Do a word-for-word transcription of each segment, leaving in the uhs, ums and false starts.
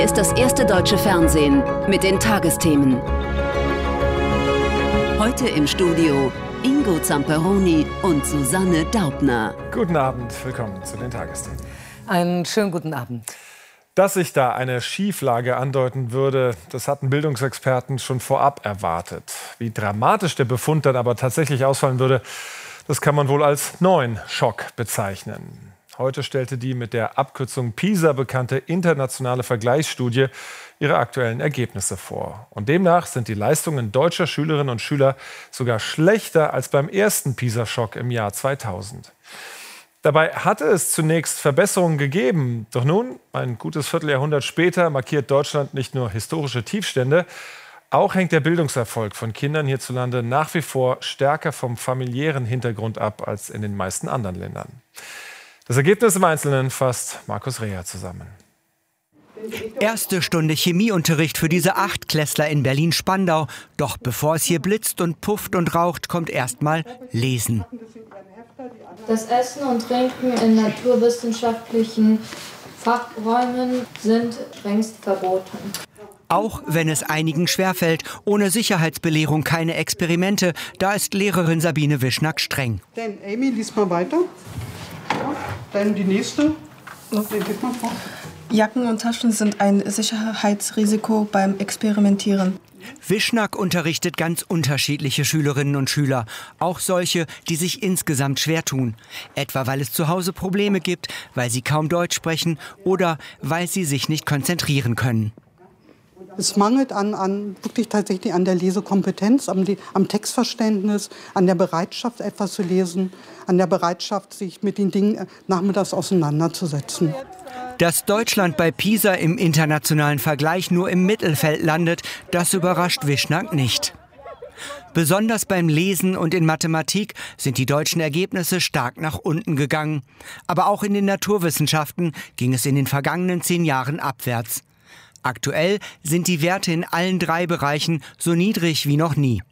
Hier ist das erste deutsche Fernsehen mit den Tagesthemen. Heute im Studio Ingo Zamperoni und Susanne Daubner. Guten Abend, willkommen zu den Tagesthemen. Einen schönen guten Abend. Dass sich da eine Schieflage andeuten würde, das hatten Bildungsexperten schon vorab erwartet. Wie dramatisch der Befund dann aber tatsächlich ausfallen würde, das kann man wohl als neuen Schock bezeichnen. Heute stellte die mit der Abkürzung PISA bekannte internationale Vergleichsstudie ihre aktuellen Ergebnisse vor. Und demnach sind die Leistungen deutscher Schülerinnen und Schüler sogar schlechter als beim ersten PISA-Schock im Jahr zweitausend. Dabei hatte es zunächst Verbesserungen gegeben. Doch nun, ein gutes Vierteljahrhundert später, markiert Deutschland nicht nur historische Tiefstände, auch hängt der Bildungserfolg von Kindern hierzulande nach wie vor stärker vom familiären Hintergrund ab als in den meisten anderen Ländern. Das Ergebnis im Einzelnen fasst Markus Reher zusammen. Erste Stunde Chemieunterricht für diese Achtklässler in Berlin-Spandau. Doch bevor es hier blitzt und pufft und raucht, kommt erst mal Lesen. Das Essen und Trinken in naturwissenschaftlichen Fachräumen sind strengst verboten. Auch wenn es einigen schwerfällt, ohne Sicherheitsbelehrung keine Experimente, da ist Lehrerin Sabine Wischnack streng. Dann Amy, lies mal weiter. Ja, dann die nächste. Geht mal vor. Jacken und Taschen sind ein Sicherheitsrisiko beim Experimentieren. Wischnack unterrichtet ganz unterschiedliche Schülerinnen und Schüler, auch solche, die sich insgesamt schwer tun. Etwa weil es zu Hause Probleme gibt, weil sie kaum Deutsch sprechen oder weil sie sich nicht konzentrieren können. Es mangelt an, an, wirklich tatsächlich an der Lesekompetenz, am, am Textverständnis, an der Bereitschaft, etwas zu lesen, an der Bereitschaft, sich mit den Dingen nachmittags auseinanderzusetzen. Dass Deutschland bei PISA im internationalen Vergleich nur im Mittelfeld landet, das überrascht Wischnack nicht. Besonders beim Lesen und in Mathematik sind die deutschen Ergebnisse stark nach unten gegangen. Aber auch in den Naturwissenschaften ging es in den vergangenen zehn Jahren abwärts. Aktuell sind die Werte in allen drei Bereichen so niedrig wie noch nie.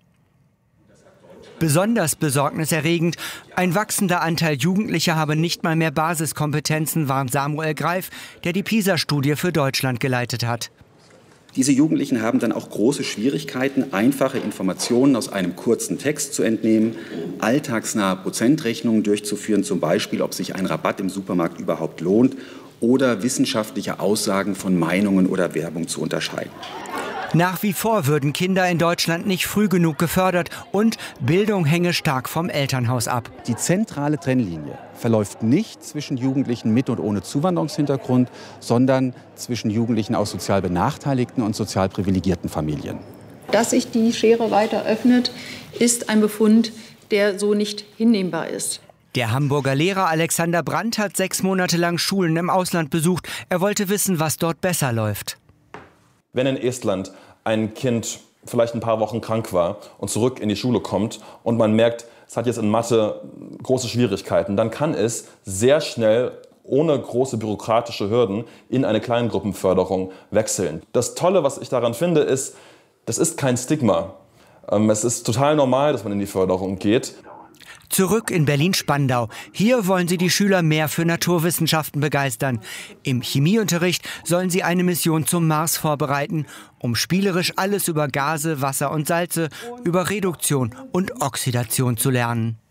Besonders besorgniserregend, ein wachsender Anteil Jugendlicher habe nicht mal mehr Basiskompetenzen, warnt Samuel Greif, der die PISA-Studie für Deutschland geleitet hat. Diese Jugendlichen haben dann auch große Schwierigkeiten, einfache Informationen aus einem kurzen Text zu entnehmen, alltagsnahe Prozentrechnungen durchzuführen, zum Beispiel, ob sich ein Rabatt im Supermarkt überhaupt lohnt, oder wissenschaftliche Aussagen von Meinungen oder Werbung zu unterscheiden. Nach wie vor würden Kinder in Deutschland nicht früh genug gefördert und Bildung hänge stark vom Elternhaus ab. Die zentrale Trennlinie verläuft nicht zwischen Jugendlichen mit und ohne Zuwanderungshintergrund, sondern zwischen Jugendlichen aus sozial benachteiligten und sozial privilegierten Familien. Dass sich die Schere weiter öffnet, ist ein Befund, der so nicht hinnehmbar ist. Der Hamburger Lehrer Alexander Brandt hat sechs Monate lang Schulen im Ausland besucht. Er wollte wissen, was dort besser läuft. Wenn in Estland ein Kind vielleicht ein paar Wochen krank war und zurück in die Schule kommt und man merkt, es hat jetzt in Mathe große Schwierigkeiten, dann kann es sehr schnell ohne große bürokratische Hürden in eine Kleingruppenförderung wechseln. Das Tolle, was ich daran finde, ist, das ist kein Stigma. Es ist total normal, dass man in die Förderung geht. Zurück in Berlin-Spandau. Hier wollen sie die Schüler mehr für Naturwissenschaften begeistern. Im Chemieunterricht sollen sie eine Mission zum Mars vorbereiten, um spielerisch alles über Gase, Wasser und Salze, über Reduktion und Oxidation zu lernen.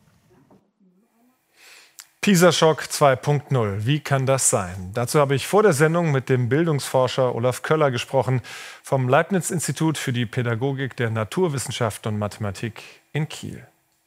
PISA-Schock zwei Punkt null. Wie kann das sein? Dazu habe ich vor der Sendung mit dem Bildungsforscher Olaf Köller gesprochen vom Leibniz-Institut für die Pädagogik der Naturwissenschaften und Mathematik in Kiel.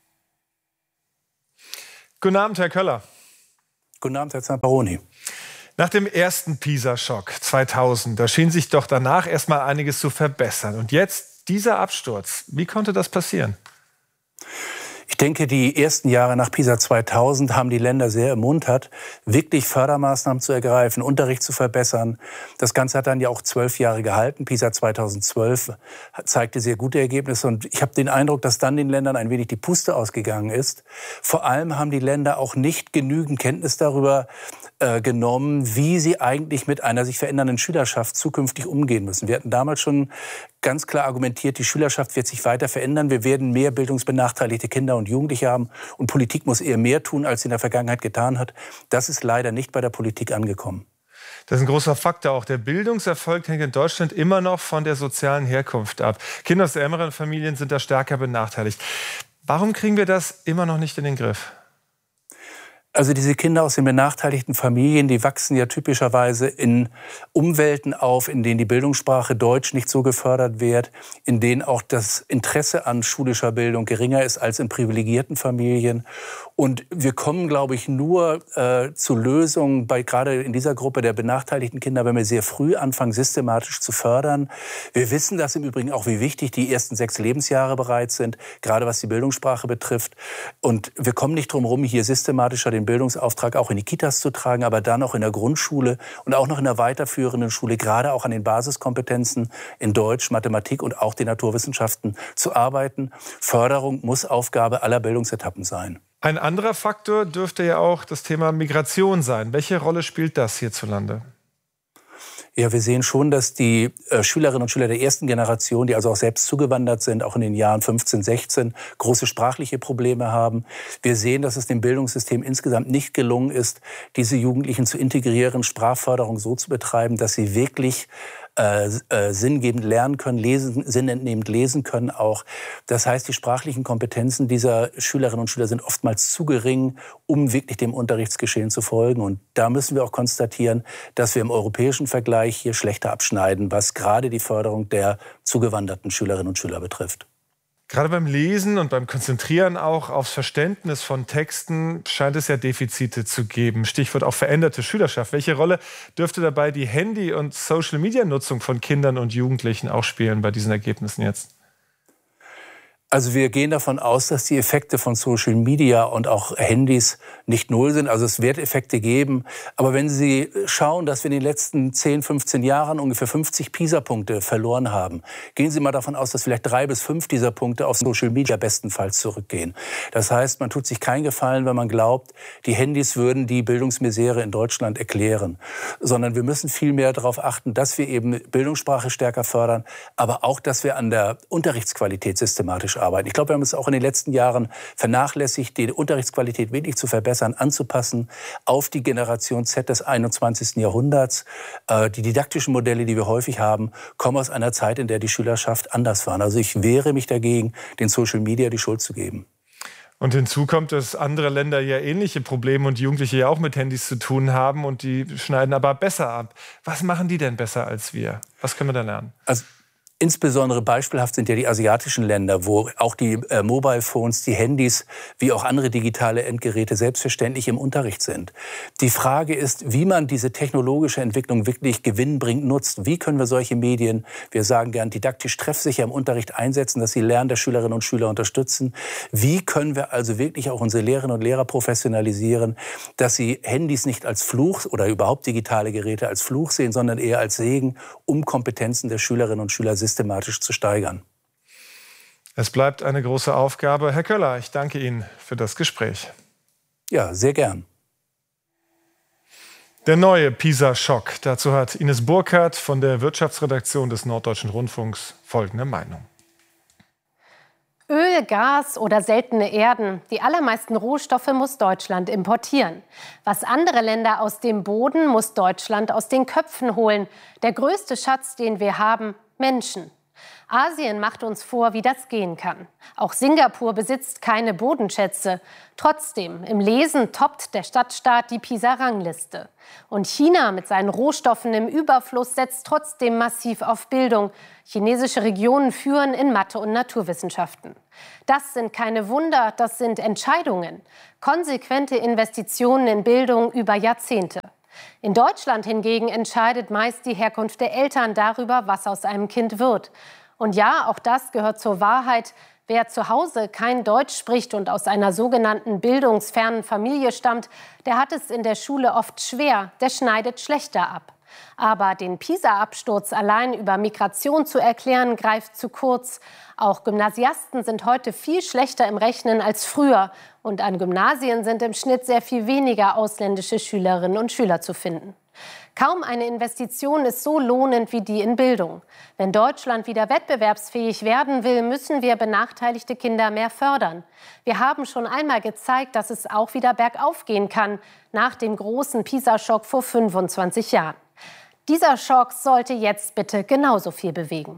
Guten Abend, Herr Köller. Guten Abend, Herr Zamperoni. Nach dem ersten PISA-Schock zweitausend, da schien sich doch danach erstmal einiges zu verbessern. Und jetzt dieser Absturz. Wie konnte das passieren? Ich denke, die ersten Jahre nach PISA zweitausend haben die Länder sehr ermuntert, wirklich Fördermaßnahmen zu ergreifen, Unterricht zu verbessern. Das Ganze hat dann ja auch zwölf Jahre gehalten. PISA zweitausendzwölf zeigte sehr gute Ergebnisse. Und ich habe den Eindruck, dass dann den Ländern ein wenig die Puste ausgegangen ist. Vor allem haben die Länder auch nicht genügend Kenntnis darüber äh, genommen, wie sie eigentlich mit einer sich verändernden Schülerschaft zukünftig umgehen müssen. Wir hatten damals schon ganz klar argumentiert, die Schülerschaft wird sich weiter verändern. Wir werden mehr bildungsbenachteiligte Kinder und Jugendliche haben. Und Politik muss eher mehr tun, als sie in der Vergangenheit getan hat. Das ist leider nicht bei der Politik angekommen. Das ist ein großer Faktor. Auch der Bildungserfolg hängt in Deutschland immer noch von der sozialen Herkunft ab. Kinder aus ärmeren Familien sind da stärker benachteiligt. Warum kriegen wir das immer noch nicht in den Griff? Also diese Kinder aus den benachteiligten Familien, die wachsen ja typischerweise in Umwelten auf, in denen die Bildungssprache Deutsch nicht so gefördert wird, in denen auch das Interesse an schulischer Bildung geringer ist als in privilegierten Familien. Und wir kommen, glaube ich, nur äh, zu Lösungen, bei gerade in dieser Gruppe der benachteiligten Kinder, wenn wir sehr früh anfangen, systematisch zu fördern. Wir wissen das im Übrigen auch, wie wichtig die ersten sechs Lebensjahre bereits sind, gerade was die Bildungssprache betrifft. Und wir kommen nicht drum herum, hier systematischer den Bildungsauftrag auch in die Kitas zu tragen, aber dann auch in der Grundschule und auch noch in der weiterführenden Schule, gerade auch an den Basiskompetenzen in Deutsch, Mathematik und auch den Naturwissenschaften zu arbeiten. Förderung muss Aufgabe aller Bildungsetappen sein. Ein anderer Faktor dürfte ja auch das Thema Migration sein. Welche Rolle spielt das hierzulande? Ja, wir sehen schon, dass die äh, Schülerinnen und Schüler der ersten Generation, die also auch selbst zugewandert sind, auch in den Jahren fünfzehn, sechzehn, große sprachliche Probleme haben. Wir sehen, dass es dem Bildungssystem insgesamt nicht gelungen ist, diese Jugendlichen zu integrieren, Sprachförderung so zu betreiben, dass sie wirklich Äh, äh, sinngebend lernen können, lesen, sinnentnehmend lesen können auch. Das heißt, die sprachlichen Kompetenzen dieser Schülerinnen und Schüler sind oftmals zu gering, um wirklich dem Unterrichtsgeschehen zu folgen. Und da müssen wir auch konstatieren, dass wir im europäischen Vergleich hier schlechter abschneiden, was gerade die Förderung der zugewanderten Schülerinnen und Schüler betrifft. Gerade beim Lesen und beim Konzentrieren auch aufs Verständnis von Texten scheint es ja Defizite zu geben. Stichwort auch veränderte Schülerschaft. Welche Rolle dürfte dabei die Handy- und Social-Media-Nutzung von Kindern und Jugendlichen auch spielen bei diesen Ergebnissen jetzt? Also wir gehen davon aus, dass die Effekte von Social Media und auch Handys nicht null sind. Also es wird Effekte geben. Aber wenn Sie schauen, dass wir in den letzten zehn, fünfzehn Jahren ungefähr fünfzig PISA-Punkte verloren haben, gehen Sie mal davon aus, dass vielleicht drei bis fünf dieser Punkte auf Social Media bestenfalls zurückgehen. Das heißt, man tut sich keinen Gefallen, wenn man glaubt, die Handys würden die Bildungsmisere in Deutschland erklären. Sondern wir müssen viel mehr darauf achten, dass wir eben Bildungssprache stärker fördern, aber auch, dass wir an der Unterrichtsqualität systematisch arbeiten. Ich glaube, wir haben es auch in den letzten Jahren vernachlässigt, die Unterrichtsqualität wirklich zu verbessern, anzupassen auf die Generation Z des einundzwanzigsten Jahrhunderts. Die didaktischen Modelle, die wir häufig haben, kommen aus einer Zeit, in der die Schülerschaft anders war. Also ich wehre mich dagegen, den Social Media die Schuld zu geben. Und hinzu kommt, dass andere Länder ja ähnliche Probleme und Jugendliche ja auch mit Handys zu tun haben und die schneiden aber besser ab. Was machen die denn besser als wir? Was können wir da lernen? Also insbesondere beispielhaft sind ja die asiatischen Länder, wo auch die äh, Mobile Phones, die Handys, wie auch andere digitale Endgeräte selbstverständlich im Unterricht sind. Die Frage ist, wie man diese technologische Entwicklung wirklich gewinnbringend nutzt. Wie können wir solche Medien, wir sagen gern didaktisch treffsicher im Unterricht einsetzen, dass sie Lernen der Schülerinnen und Schüler unterstützen. Wie können wir also wirklich auch unsere Lehrerinnen und Lehrer professionalisieren, dass sie Handys nicht als Fluch oder überhaupt digitale Geräte als Fluch sehen, sondern eher als Segen, um Kompetenzen der Schülerinnen und Schüler systematisch zu steigern. Es bleibt eine große Aufgabe. Herr Köller, ich danke Ihnen für das Gespräch. Ja, sehr gern. Der neue PISA-Schock. Dazu hat Ines Burkhardt von der Wirtschaftsredaktion des Norddeutschen Rundfunks folgende Meinung. Öl, Gas oder seltene Erden. Die allermeisten Rohstoffe muss Deutschland importieren. Was andere Länder aus dem Boden, muss Deutschland aus den Köpfen holen. Der größte Schatz, den wir haben, Menschen. Asien macht uns vor, wie das gehen kann. Auch Singapur besitzt keine Bodenschätze. Trotzdem, im Lesen toppt der Stadtstaat die PISA-Rangliste. Und China mit seinen Rohstoffen im Überfluss setzt trotzdem massiv auf Bildung. Chinesische Regionen führen in Mathe und Naturwissenschaften. Das sind keine Wunder, das sind Entscheidungen. Konsequente Investitionen in Bildung über Jahrzehnte. In Deutschland hingegen entscheidet meist die Herkunft der Eltern darüber, was aus einem Kind wird. Und ja, auch das gehört zur Wahrheit. Wer zu Hause kein Deutsch spricht und aus einer sogenannten bildungsfernen Familie stammt, der hat es in der Schule oft schwer, der schneidet schlechter ab. Aber den PISA-Absturz allein über Migration zu erklären, greift zu kurz. Auch Gymnasiasten sind heute viel schlechter im Rechnen als früher. Und an Gymnasien sind im Schnitt sehr viel weniger ausländische Schülerinnen und Schüler zu finden. Kaum eine Investition ist so lohnend wie die in Bildung. Wenn Deutschland wieder wettbewerbsfähig werden will, müssen wir benachteiligte Kinder mehr fördern. Wir haben schon einmal gezeigt, dass es auch wieder bergauf gehen kann, nach dem großen PISA-Schock vor fünfundzwanzig Jahren. Dieser Schock sollte jetzt bitte genauso viel bewegen.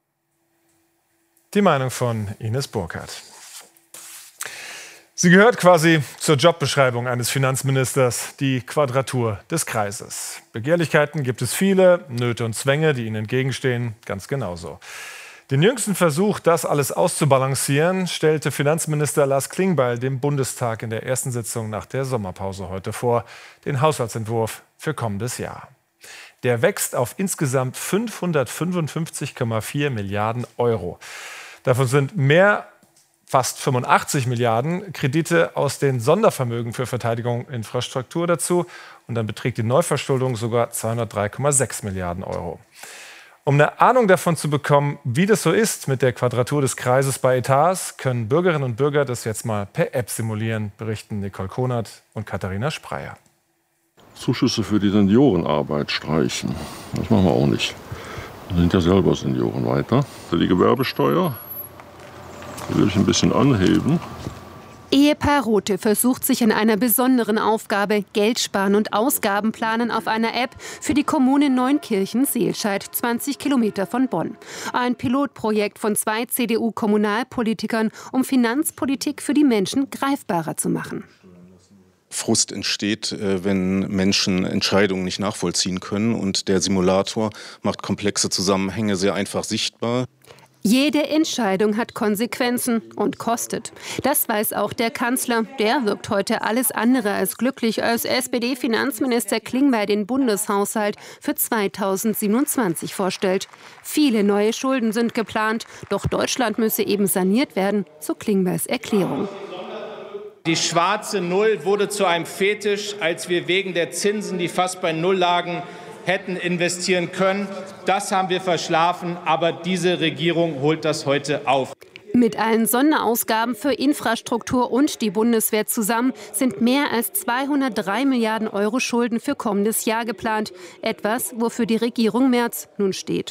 Die Meinung von Ines Burkhardt. Sie gehört quasi zur Jobbeschreibung eines Finanzministers, die Quadratur des Kreises. Begehrlichkeiten gibt es viele, Nöte und Zwänge, die ihnen entgegenstehen, ganz genauso. Den jüngsten Versuch, das alles auszubalancieren, stellte Finanzminister Lars Klingbeil dem Bundestag in der ersten Sitzung nach der Sommerpause heute vor, den Haushaltsentwurf für kommendes Jahr. Der wächst auf insgesamt fünfhundertfünfundfünfzig Komma vier Milliarden Euro. Davon sind mehr fast fünfundachtzig Milliarden Kredite aus den Sondervermögen für Verteidigung und Infrastruktur dazu. Und dann beträgt die Neuverschuldung sogar zweihundertdrei Komma sechs Milliarden Euro. Um eine Ahnung davon zu bekommen, wie das so ist mit der Quadratur des Kreises bei Etats, können Bürgerinnen und Bürger das jetzt mal per App simulieren, berichten Nicole Konert und Katharina Spreyer. Zuschüsse für die Seniorenarbeit streichen. Das machen wir auch nicht. Wir sind ja selber Senioren weiter. Die Gewerbesteuer will ich ein bisschen anheben. Ehepaar Rothe versucht sich in einer besonderen Aufgabe, Geld sparen und Ausgaben planen auf einer App für die Kommune Neunkirchen-Seelscheid, zwanzig Kilometer von Bonn. Ein Pilotprojekt von zwei C D U-Kommunalpolitikern, um Finanzpolitik für die Menschen greifbarer zu machen. Frust entsteht, wenn Menschen Entscheidungen nicht nachvollziehen können. Und der Simulator macht komplexe Zusammenhänge sehr einfach sichtbar. Jede Entscheidung hat Konsequenzen und kostet. Das weiß auch der Kanzler. Der wirkt heute alles andere als glücklich, als S P D-Finanzminister Klingbeil den Bundeshaushalt für zweitausendsiebenundzwanzig vorstellt. Viele neue Schulden sind geplant, doch Deutschland müsse eben saniert werden, so Klingbeils Erklärung. Die schwarze Null wurde zu einem Fetisch, als wir wegen der Zinsen, die fast bei Null lagen, hätten investieren können. Das haben wir verschlafen, aber diese Regierung holt das heute auf. Mit allen Sonderausgaben für Infrastruktur und die Bundeswehr zusammen sind mehr als zweihundertdrei Milliarden Euro Schulden für kommendes Jahr geplant. Etwas, wofür die Regierung Merz nun steht.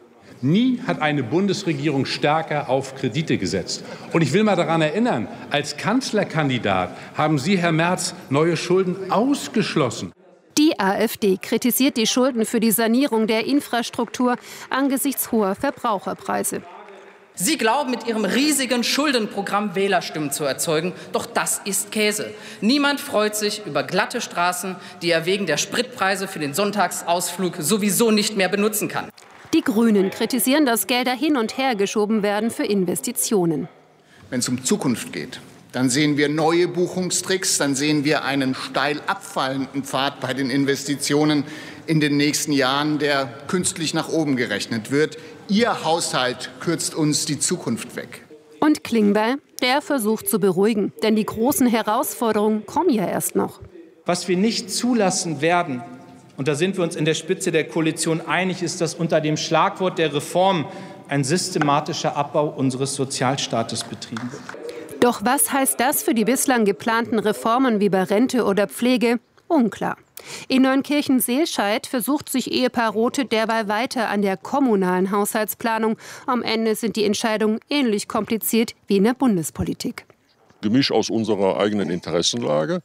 Nie hat eine Bundesregierung stärker auf Kredite gesetzt. Und ich will mal daran erinnern, als Kanzlerkandidat haben Sie, Herr Merz, neue Schulden ausgeschlossen. Die AfD kritisiert die Schulden für die Sanierung der Infrastruktur angesichts hoher Verbraucherpreise. Sie glauben, mit Ihrem riesigen Schuldenprogramm Wählerstimmen zu erzeugen. Doch das ist Käse. Niemand freut sich über glatte Straßen, die er wegen der Spritpreise für den Sonntagsausflug sowieso nicht mehr benutzen kann. Die Grünen kritisieren, dass Gelder hin und her geschoben werden für Investitionen. Wenn es um Zukunft geht, dann sehen wir neue Buchungstricks, dann sehen wir einen steil abfallenden Pfad bei den Investitionen in den nächsten Jahren, der künstlich nach oben gerechnet wird. Ihr Haushalt kürzt uns die Zukunft weg. Und Klingbeil, der versucht zu beruhigen, denn die großen Herausforderungen kommen ja erst noch. Was wir nicht zulassen werden, und da sind wir uns in der Spitze der Koalition einig, ist, dass unter dem Schlagwort der Reform ein systematischer Abbau unseres Sozialstaates betrieben wird. Doch was heißt das für die bislang geplanten Reformen wie bei Rente oder Pflege? Unklar. In Neunkirchen-Seelscheid versucht sich Ehepaar Rothe derweil weiter an der kommunalen Haushaltsplanung. Am Ende sind die Entscheidungen ähnlich kompliziert wie in der Bundespolitik. Gemisch aus unserer eigenen Interessenlage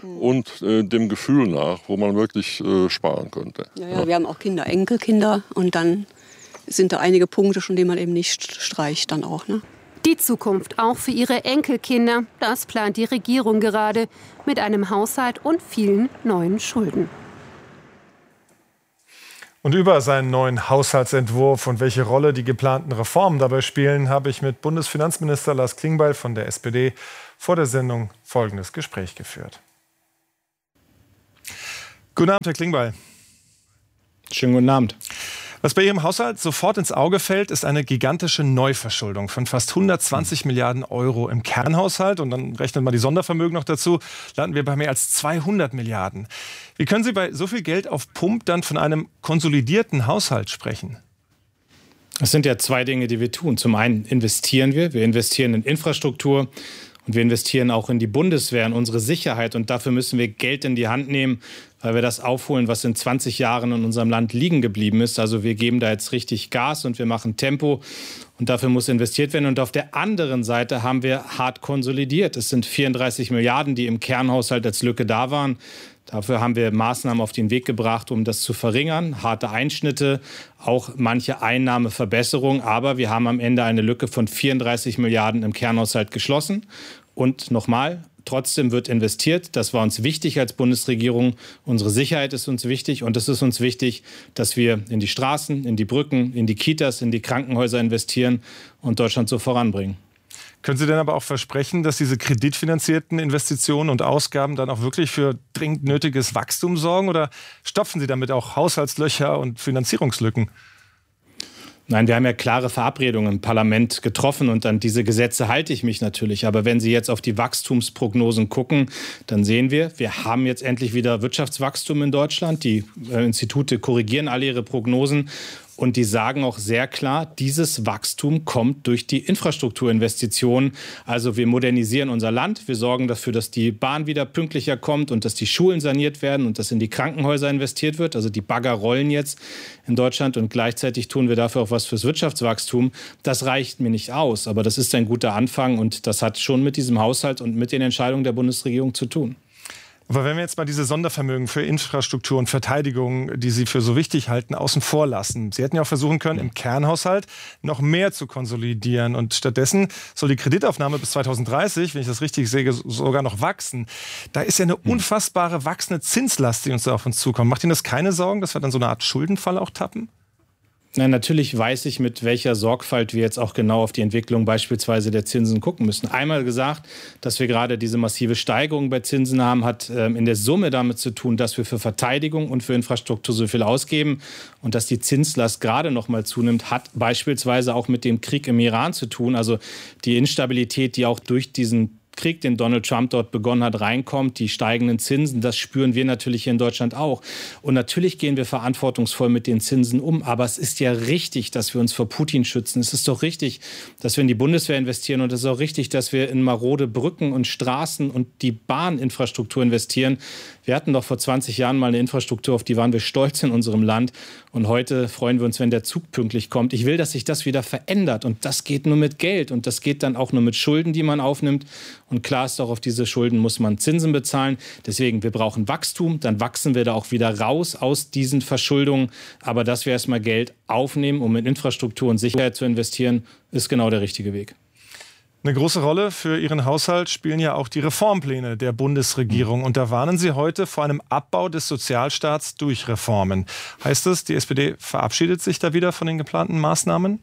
und äh, dem Gefühl nach, wo man wirklich äh, sparen könnte. Ja, ja, wir haben auch Kinder, Enkelkinder und dann sind da einige Punkte schon, die man eben nicht streicht dann auch, ne? Die Zukunft auch für ihre Enkelkinder, das plant die Regierung gerade mit einem Haushalt und vielen neuen Schulden. Und über seinen neuen Haushaltsentwurf und welche Rolle die geplanten Reformen dabei spielen, habe ich mit Bundesfinanzminister Lars Klingbeil von der S P D vor der Sendung folgendes Gespräch geführt. Guten Abend, Herr Klingbeil. Schönen guten Abend. Was bei Ihrem Haushalt sofort ins Auge fällt, ist eine gigantische Neuverschuldung von fast hundertzwanzig Milliarden Euro im Kernhaushalt. Und dann rechnet man die Sondervermögen noch dazu, landen wir bei mehr als zweihundert Milliarden. Wie können Sie bei so viel Geld auf Pump dann von einem konsolidierten Haushalt sprechen? Es sind ja zwei Dinge, die wir tun. Zum einen investieren wir. Wir investieren in Infrastruktur. Und wir investieren auch in die Bundeswehr, in unsere Sicherheit. Und dafür müssen wir Geld in die Hand nehmen, weil wir das aufholen, was in zwanzig Jahren in unserem Land liegen geblieben ist. Also wir geben da jetzt richtig Gas und wir machen Tempo. Und dafür muss investiert werden. Und auf der anderen Seite haben wir hart konsolidiert. Es sind vierunddreißig Milliarden, die im Kernhaushalt als Lücke da waren. Dafür haben wir Maßnahmen auf den Weg gebracht, um das zu verringern. Harte Einschnitte, auch manche Einnahmeverbesserungen. Aber wir haben am Ende eine Lücke von vierunddreißig Milliarden im Kernhaushalt geschlossen. Und nochmal, trotzdem wird investiert. Das war uns wichtig als Bundesregierung. Unsere Sicherheit ist uns wichtig. Und es ist uns wichtig, dass wir in die Straßen, in die Brücken, in die Kitas, in die Krankenhäuser investieren und Deutschland so voranbringen. Können Sie denn aber auch versprechen, dass diese kreditfinanzierten Investitionen und Ausgaben dann auch wirklich für dringend nötiges Wachstum sorgen? Oder stopfen Sie damit auch Haushaltslöcher und Finanzierungslücken? Nein, wir haben ja klare Verabredungen im Parlament getroffen und an diese Gesetze halte ich mich natürlich. Aber wenn Sie jetzt auf die Wachstumsprognosen gucken, dann sehen wir, wir haben jetzt endlich wieder Wirtschaftswachstum in Deutschland. Die äh, Institute korrigieren alle ihre Prognosen. Und die sagen auch sehr klar, dieses Wachstum kommt durch die Infrastrukturinvestitionen. Also wir modernisieren unser Land. Wir sorgen dafür, dass die Bahn wieder pünktlicher kommt und dass die Schulen saniert werden und dass in die Krankenhäuser investiert wird. Also die Bagger rollen jetzt in Deutschland und gleichzeitig tun wir dafür auch was fürs Wirtschaftswachstum. Das reicht mir nicht aus, aber das ist ein guter Anfang und das hat schon mit diesem Haushalt und mit den Entscheidungen der Bundesregierung zu tun. Aber wenn wir jetzt mal diese Sondervermögen für Infrastruktur und Verteidigung, die Sie für so wichtig halten, außen vor lassen. Sie hätten ja auch versuchen können, im Kernhaushalt noch mehr zu konsolidieren. Und stattdessen soll die Kreditaufnahme bis zweitausenddreißig, wenn ich das richtig sehe, sogar noch wachsen. Da ist ja eine unfassbare wachsende Zinslast, die uns da auf uns zukommt. Macht Ihnen das keine Sorgen, dass wir dann so eine Art Schuldenfall auch tappen? Na, natürlich weiß ich, mit welcher Sorgfalt wir jetzt auch genau auf die Entwicklung beispielsweise der Zinsen gucken müssen. Einmal gesagt, dass wir gerade diese massive Steigerung bei Zinsen haben, hat äh, in der Summe damit zu tun, dass wir für Verteidigung und für Infrastruktur so viel ausgeben und dass die Zinslast gerade noch mal zunimmt, hat beispielsweise auch mit dem Krieg im Iran zu tun. Also die Instabilität, die auch durch diesen Krieg, den Donald Trump dort begonnen hat, reinkommt, die steigenden Zinsen, das spüren wir natürlich hier in Deutschland auch. Und natürlich gehen wir verantwortungsvoll mit den Zinsen um, aber es ist ja richtig, dass wir uns vor Putin schützen. Es ist doch richtig, dass wir in die Bundeswehr investieren und es ist auch richtig, dass wir in marode Brücken und Straßen und die Bahninfrastruktur investieren. Wir hatten doch vor zwanzig Jahren mal eine Infrastruktur, auf die waren wir stolz in unserem Land und heute freuen wir uns, wenn der Zug pünktlich kommt. Ich will, dass sich das wieder verändert und das geht nur mit Geld und das geht dann auch nur mit Schulden, die man aufnimmt. Und klar ist auch, auf diese Schulden muss man Zinsen bezahlen. Deswegen, wir brauchen Wachstum, dann wachsen wir da auch wieder raus aus diesen Verschuldungen. Aber dass wir erstmal Geld aufnehmen, um in Infrastruktur und Sicherheit zu investieren, ist genau der richtige Weg. Eine große Rolle für Ihren Haushalt spielen ja auch die Reformpläne der Bundesregierung. Und da warnen Sie heute vor einem Abbau des Sozialstaats durch Reformen. Heißt das, die S P D verabschiedet sich da wieder von den geplanten Maßnahmen?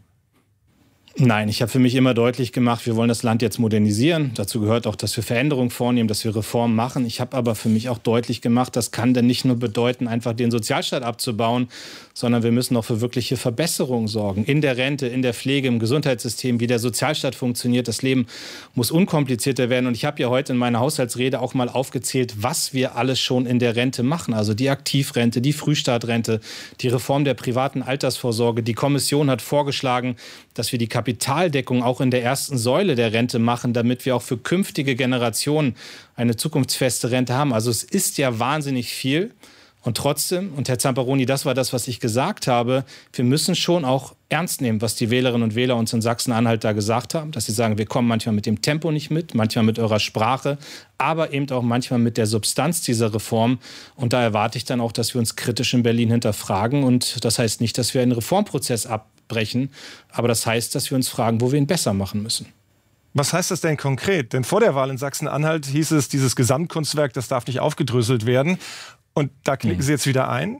Nein, ich habe für mich immer deutlich gemacht, wir wollen das Land jetzt modernisieren. Dazu gehört auch, dass wir Veränderungen vornehmen, dass wir Reformen machen. Ich habe aber für mich auch deutlich gemacht, das kann denn nicht nur bedeuten, einfach den Sozialstaat abzubauen, sondern wir müssen auch für wirkliche Verbesserungen sorgen. In der Rente, in der Pflege, im Gesundheitssystem, wie der Sozialstaat funktioniert. Das Leben muss unkomplizierter werden. Und ich habe ja heute in meiner Haushaltsrede auch mal aufgezählt, was wir alles schon in der Rente machen. Also die Aktivrente, die Frühstartrente, die Reform der privaten Altersvorsorge. Die Kommission hat vorgeschlagen, dass wir die Kapitaldeckung auch in der ersten Säule der Rente machen, damit wir auch für künftige Generationen eine zukunftsfeste Rente haben. Also es ist ja wahnsinnig viel. Und trotzdem, und Herr Zamperoni, das war das, was ich gesagt habe, wir müssen schon auch ernst nehmen, was die Wählerinnen und Wähler uns in Sachsen-Anhalt da gesagt haben, dass sie sagen, wir kommen manchmal mit dem Tempo nicht mit, manchmal mit eurer Sprache, aber eben auch manchmal mit der Substanz dieser Reform. Und da erwarte ich dann auch, dass wir uns kritisch in Berlin hinterfragen. Und das heißt nicht, dass wir einen Reformprozess abbrechen, aber das heißt, dass wir uns fragen, wo wir ihn besser machen müssen. Was heißt das denn konkret? Denn vor der Wahl in Sachsen-Anhalt hieß es, dieses Gesamtkunstwerk, das darf nicht aufgedröselt werden. Und da knicken Sie jetzt wieder ein?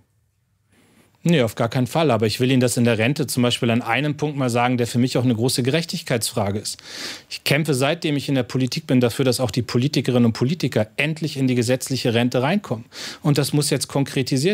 Nee, auf gar keinen Fall. Aber ich will Ihnen das in der Rente zum Beispiel an einem Punkt mal sagen, der für mich auch eine große Gerechtigkeitsfrage ist. Ich kämpfe, seitdem ich in der Politik bin, dafür, dass auch die Politikerinnen und Politiker endlich in die gesetzliche Rente reinkommen. Und das muss jetzt konkretisiert